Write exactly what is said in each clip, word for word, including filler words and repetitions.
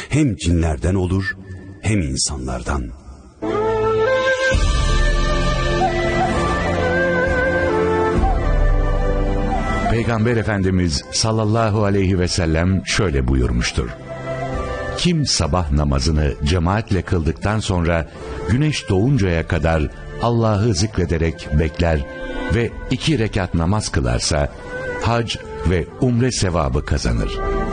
hem cinlerden olur hem insanlardan. Peygamber Efendimiz sallallahu aleyhi ve sellem şöyle buyurmuştur: kim sabah namazını cemaatle kıldıktan sonra güneş doğuncaya kadar Allah'ı zikrederek bekler ve iki rekat namaz kılarsa hac ve umre sevabı kazanır.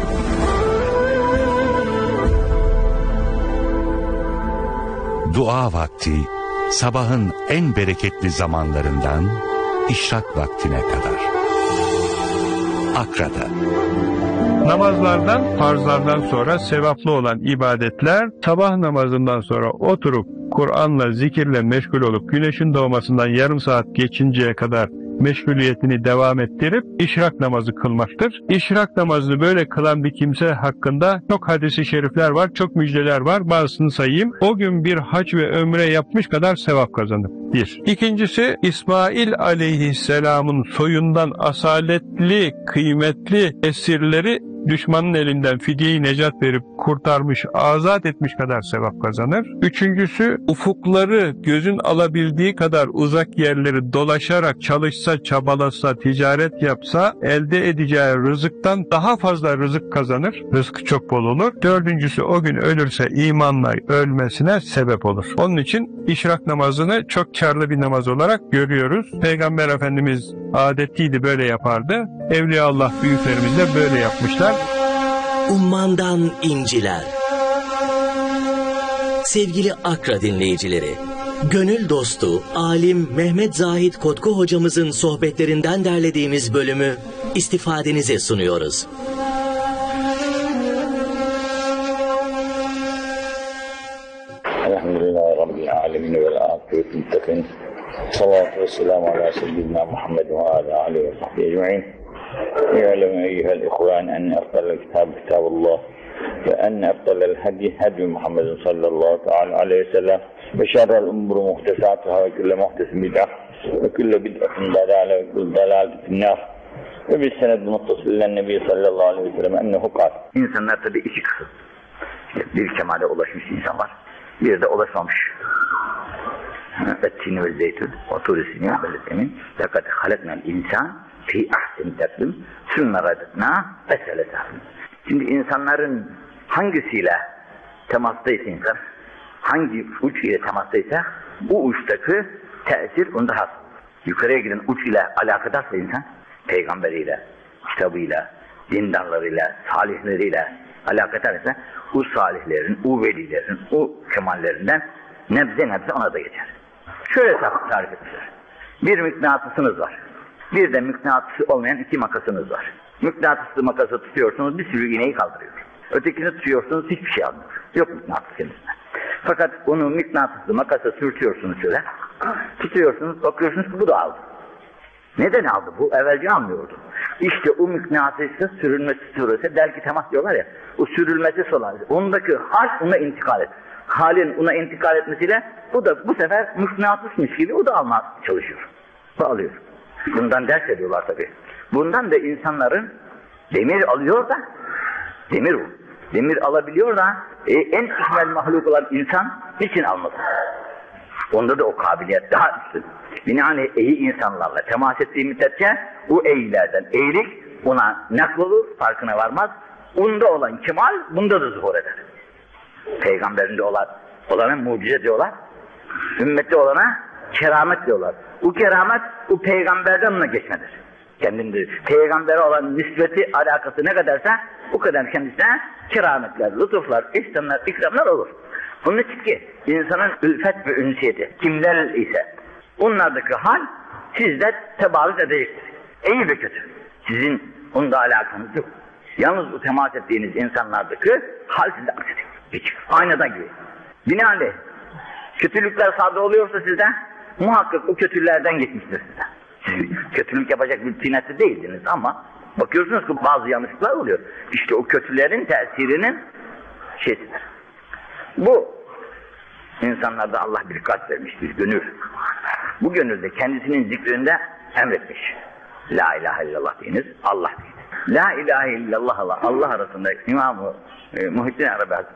Dua vakti sabahın en bereketli zamanlarından işrak vaktine kadar. Akra'da. Namazlardan, farzlardan sonra sevaplı olan ibadetler, sabah namazından sonra oturup Kur'an'la, zikirle meşgul olup güneşin doğmasından yarım saat geçinceye kadar meşguliyetini devam ettirip işrak namazı kılmaktır. İşrak namazını böyle kılan bir kimse hakkında çok hadis-i şerifler var, çok müjdeler var. Bazısını sayayım. O gün bir hac ve ömre yapmış kadar sevap kazanır. Bir. İkincisi, İsmail aleyhisselamın soyundan asaletli, kıymetli esirleri düşmanın elinden fidye-i necat verip kurtarmış, azat etmiş kadar sevap kazanır. Üçüncüsü, ufukları gözün alabildiği kadar uzak yerleri dolaşarak çalışsa, çabalasa, ticaret yapsa elde edeceği rızıktan daha fazla rızık kazanır. Rızkı çok bol olur. Dördüncüsü, o gün ölürse imanla ölmesine sebep olur. Onun için işrak namazını çok kârlı bir namaz olarak görüyoruz. Peygamber Efendimiz adetliydi, böyle yapardı. Evliyaullah büyüklerimiz de böyle yapmışlar. Ummandan inciler. Sevgili Akra dinleyicileri, gönül dostu, alim Mehmet Zahid Kotku hocamızın sohbetlerinden derlediğimiz bölümü istifadenize sunuyoruz. Elhamdülillahi Rabbil alemin vel âkibeti muttakin. Salatu ve selamu ala seyyidina Muhammed ve ala alihi ve sahbihi ecma'in. اعلم أيها الإخوان أن أفضل الكتاب كتاب الله وأن أفضل الهدي هدي محمد صلى الله تعالى عليه وسلم وشر الأمور محدثاتها وكل محدث بدعة وكل بدعة ضلالة وكل ضلالة في النار وبالسند المتصل إلى النبي صلى الله عليه وسلم أنه قال. İnsanlar tabii iki kısım. Bir kemale ulaşmış insanlar, bir de ulaşmamış. Ettini ve zeytun, oturisini ve zemin. Fakat halaknal insan fi ahsen takvim sümme radetna esele takvim. Şimdi insanların hangisiyle temastaysa insan, hangi uç ile temastaysa o uçtaki tesir onda has. Yukarıya giden uç ile alakadarsa insan, peygamberiyle, kitabıyla, dindarlarıyla, salihleriyle alakadarsa o salihlerin, o velilerin, o kemallerinden nebze nebze ona da geçer. Şöyle tarif etmişler. Bir mıknatısınız var. Bir de mıknatısı olmayan iki makasınız var. Mıknatıslı makası tutuyorsunuz, bir sürü iğneyi kaldırıyor. Ötekini tutuyorsunuz, hiçbir şey almıyor. Yok mıknatıs kendisine. Fakat onu mıknatıslı makasa sürtüyorsunuz şöyle. Tutuyorsunuz, bakıyorsunuz ki bu da aldı. Neden aldı bu? Evvelce almıyordu. İşte o mıknatısı sürülmesi sürülse, belki temas diyorlar ya, o sürülmesi olan, ondaki hal ona intikal et. Halin ona intikal etmesiyle, bu da bu sefer mıknatısmış gibi o da almaya çalışıyor. Bağlıyor. Bundan ders ediyorlar tabii. Bundan da insanların demir alıyor da, demir bu. Demir alabiliyor da e, en ihmal mahluk olan insan niçin almasın? Onda da o kabiliyet daha üstün. Binaenaleyh iyi insanlarla temas ettiği müddetçe o eğilerden eğilik ona naklolur, farkına varmaz. Onda olan kemal bunda da zuhur eder. Peygamberinde olan, olana mucize diyorlar. Ümmette olana keramet diyorlar. Bu keramet, bu peygamberden ona geçmedir. Kendinde peygambere olan nispeti, alakası ne kadarsa o kadar kendisine kerametler, lütuflar, ihsanlar, ikramlar olur. Bunun için ki insanın ülfet ve ünsiyeti kimler ise onlardaki hal sizde tebarüz edecektir. İyi ve kötü. Sizin onda alakanız yok. Yalnız bu temas ettiğiniz insanlardaki hal sizde aksediyor. Hiç. Aynadan gibi. Binaenaleyh kötülükler sağda oluyorsa sizde muhakkak o kötülerden geçmiştir size. Siz kötülük yapacak bir tinette değildiniz ama bakıyorsunuz ki bazı yanlışlıklar oluyor. İşte o kötülerin tesirinin şeysidir. Bu insanlarda Allah bir kalp vermiş, bir gönül. Bu gönülde kendisinin zikrinde emretmiş. La ilahe illallah deyiniz, Allah deyiniz. La ilahe illallah Allah, Allah arasında İmam-ı e, Muhittin Arabi